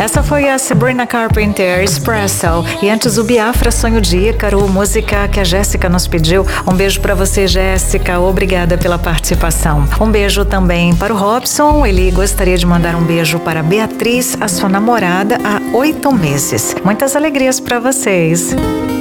Essa foi a Sabrina Carpenter, Espresso. E antes o Biafra, Sonho de Ícaro, música que a Jéssica nos pediu. Um beijo pra você, Jéssica. Obrigada pela participação. Um beijo também para o Robson. Ele gostaria de mandar um beijo para Beatriz, a sua namorada há 8 meses. Muitas alegrias pra vocês.